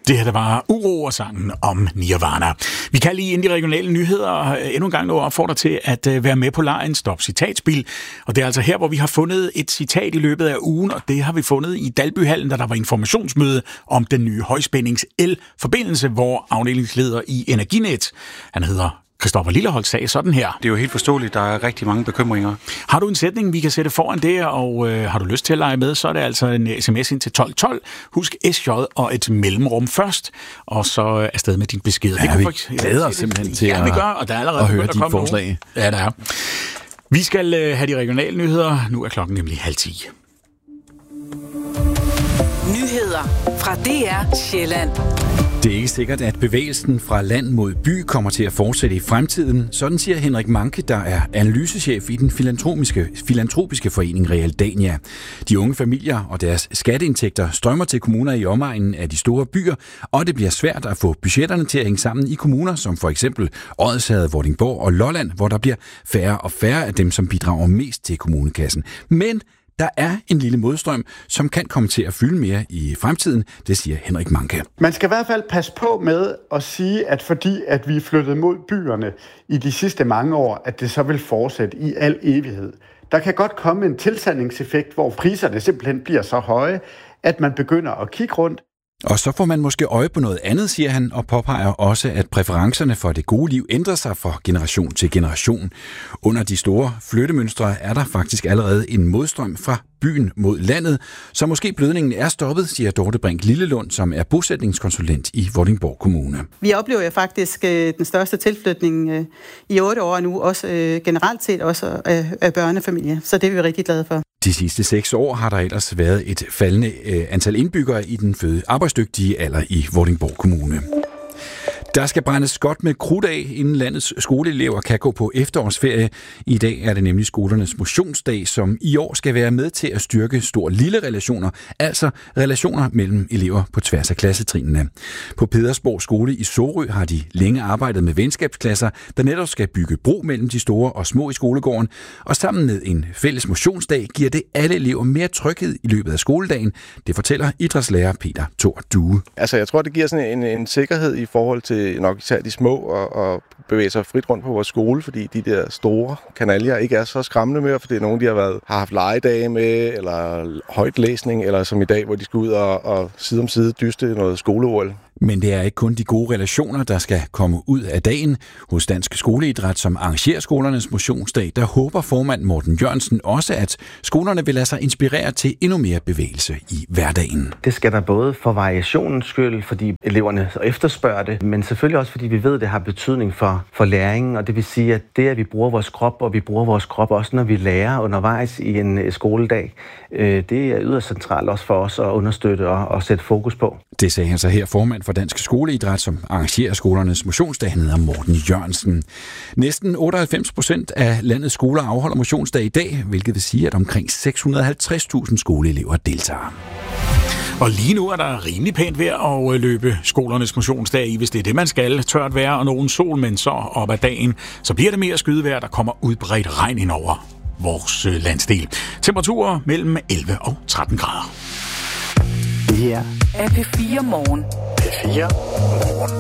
Det her, der var Uro og sangen om Nirvana. Vi kan lige ind i regionale nyheder endnu en gang nå opfordre til at være med på lejen Stop Citatspil. Og det er altså her, hvor vi har fundet et citat i løbet af ugen, og det har vi fundet i Dalbyhallen, da der var informationsmøde om den nye højspændings-el-forbindelse, hvor afdelingsleder i Energinet, han hedder Christoffer Lilleholt, sagde sådan her. Det er jo helt forståeligt, der er rigtig mange bekymringer. Har du en sætning, vi kan sætte foran det, og har du lyst til at lege med, så er det altså en sms ind til 1212. Husk SJ og et mellemrum først, og så afsted med din besked. Ja, vi glæder os simpelthen til vi gør, og der er allerede at høre dit forslag. Nogen. Ja, der er. Vi skal have de regionale nyheder. Nu er klokken nemlig 9:30. Nyheder fra DR Sjælland. Det er ikke sikkert, at bevægelsen fra land mod by kommer til at fortsætte i fremtiden. Sådan siger Henrik Manke, der er analysechef i den filantropiske forening Realdania. De unge familier og deres skatteindtægter strømmer til kommuner i omegnen af de store byer, og det bliver svært at få budgetterne til at hænge sammen i kommuner som for eksempel Odsherred, Vordingborg og Lolland, hvor der bliver færre og færre af dem, som bidrager mest til kommunekassen. Men der er en lille modstrøm, som kan komme til at fylde mere i fremtiden, det siger Henrik Manke. Man skal i hvert fald passe på med at sige, at fordi at vi er flyttet mod byerne i de sidste mange år, at det så vil fortsætte i al evighed. Der kan godt komme en tilsandingseffekt, hvor priserne simpelthen bliver så høje, at man begynder at kigge rundt. Og så får man måske øje på noget andet, siger han, og påpeger også, at præferencerne for det gode liv ændrer sig fra generation til generation. Under de store flyttemønstre er der faktisk allerede en modstrøm fra byen mod landet, så måske blødningen er stoppet, siger Dorte Brink Lillelund, som er bosætningskonsulent i Vordingborg Kommune. Vi oplever jo faktisk den største tilflytning i 8 år nu, også generelt set også af børnefamilier, så det er vi rigtig glade for. De sidste 6 år har der ellers været et faldende antal indbyggere i den arbejdsdygtige alder i Vordingborg Kommune. Der skal brændes godt med krudt af, inden landets skoleelever kan gå på efterårsferie. I dag er det nemlig skolernes motionsdag, som i år skal være med til at styrke stor-lille relationer, altså relationer mellem elever på tværs af klassetrinene. På Pedersborg Skole i Sorø har de længe arbejdet med venskabsklasser, der netop skal bygge bro mellem de store og små i skolegården. Og sammen med en fælles motionsdag giver det alle elever mere tryghed i løbet af skoledagen. Det fortæller idrætslærer Peter Thor Due. Altså, jeg tror, det giver sådan en sikkerhed i forhold til nok især de små og bevæge sig frit rundt på vores skole, fordi de der store kanaljer ikke er så skræmmende mere, for det er nogen, de har haft legedage med, eller højtlæsning, eller som i dag, hvor de skal ud og side om side dyste noget skoleord. Men det er ikke kun de gode relationer, der skal komme ud af dagen. Hos Dansk Skoleidræt, som arrangerer skolernes motionsdag, der håber formand Morten Jørgensen også, at skolerne vil lade sig inspirere til endnu mere bevægelse i hverdagen. Det skal der både for variationens skyld, fordi eleverne efterspørger det, men selvfølgelig også, fordi vi ved, at det har betydning for læringen, og det vil sige, at det, at vi bruger vores krop, og vi bruger vores krop også, når vi lærer undervejs i en skoledag, det er yderst centralt også for os at understøtte og sætte fokus på. Det sagde han så her, formand for Dansk Skoleidræt, som arrangerer skolernes motionsdag, han hedder Morten Jørgensen. Næsten 98% af landets skoler afholder motionsdag i dag, hvilket vil sige, at omkring 650.000 skoleelever deltager. Og lige nu er der rimelig pænt vejr at løbe skolernes motionsdag i, hvis det er det, man skal. Tørt vejr og nogen sol, men så op ad dagen, så bliver det mere skydevejr, der kommer udbredt regn ind over vores landsdel. Temperaturer mellem 11 og 13 grader. Det her er P4 Morgen. P4 Morgen.